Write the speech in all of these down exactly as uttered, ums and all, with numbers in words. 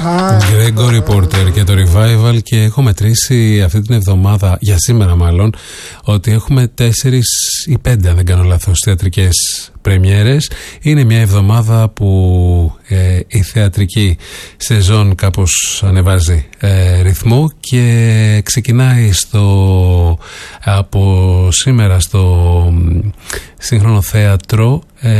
Gregory Porter και το Revival. Και έχω μετρήσει αυτή την εβδομάδα, για σήμερα μάλλον, ότι έχουμε τέσσερις ή πέντε, αν δεν κάνω λάθος, θεατρικές πρεμιέρες. Είναι μια εβδομάδα που ε, η θεατρική σεζόν κάπως ανεβάζει ε, ρυθμό και ξεκινάει στο, από σήμερα στο Σύγχρονο Θέατρο,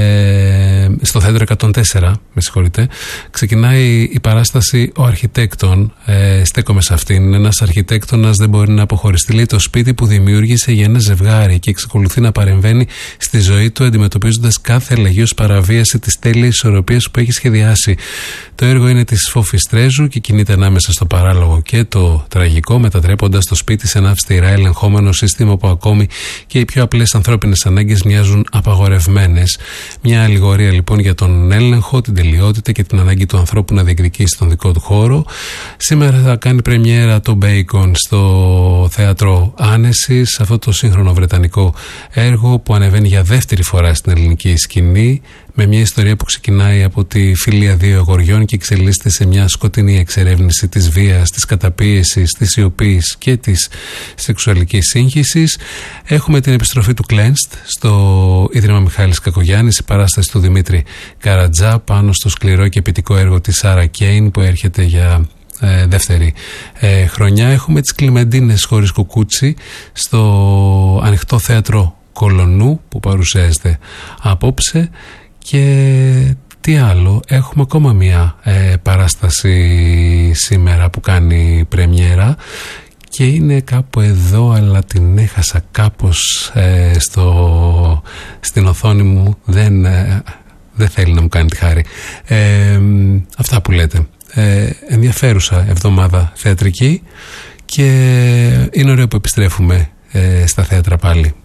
ε, στο Θέατρο εκατόν τέσσερα, με συγχωρείτε, ξεκινάει η παράσταση «Ο Αρχιτέκτον». Ε, στέκομαι σε αυτήν. Ένας αρχιτέκτονας δεν μπορεί να αποχωριστεί, λέει, το σπίτι που δημιούργησε για ένα ζευγάρι και εξακολουθεί να παρεμβαίνει στη ζωή του, αντιμετωπίζοντας κάθε αλλαγή παραβίαση της τέλειας ισορροπίας που έχει σχεδιάσει. Το έργο είναι της Φόφης Τρέζου και κινείται ανάμεσα στο παράλογο και το τραγικό, μετατρέποντας το σπίτι σε ένα αυστηρά ελεγχόμενο σύστημα που ακόμη και οι πιο απλές ανθρώπινες ανάγκες μοιάζουν απαγορευμένες. Μια αλληγορία λοιπόν για τον έλεγχο, την τελειότητα και την ανάγκη του ανθρώπου να διεκδικήσει τον δικό του χώρο. Σήμερα θα κάνει πρεμιέρα το Bacon στο Θέατρο Άνεσης, αυτό το σύγχρονο βρετανικό έργο που ανεβαίνει για δεύτερη φορά στην ελληνική σκηνή, με μια ιστορία που ξεκινάει από τη φιλία δύο αγοριών και εξελίσσεται σε μια σκοτεινή εξερεύνηση της βίας, της καταπίεσης, της σιωπής και της σεξουαλικής σύγχυσης. Έχουμε την επιστροφή του Cleansed στο Ίδρυμα Μιχάλης Κακογιάννης, η παράσταση του Δημήτρη Καρατζά πάνω στο σκληρό και ποιητικό έργο της Σάρα Κέιν που έρχεται για ε, δεύτερη ε, χρονιά. Έχουμε τις Κλιμεντίνες χωρίς κουκούτσι στο Ανοιχτό Θέατρο Κολονού που παρουσιάζεται απόψε. Και τι άλλο, έχουμε ακόμα μια ε, παράσταση σήμερα που κάνει πρεμιέρα και είναι κάπου εδώ, αλλά την έχασα κάπως ε, στο, στην οθόνη μου, δεν, ε, δεν θέλει να μου κάνει τη χάρη. Ε, αυτά που λέτε. Ε, ενδιαφέρουσα εβδομάδα θεατρική και είναι ωραίο που επιστρέφουμε ε, στα θέατρα πάλι.